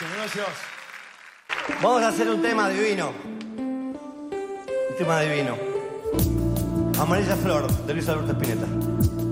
Gracias. Vamos a hacer un tema divino. Un tema divino. Amarilla Flor, de Luis Alberto Spinetta.